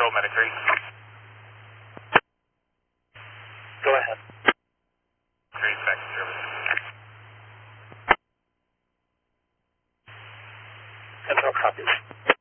Control, Medic 3. Go ahead. 3 back to service. Central copies.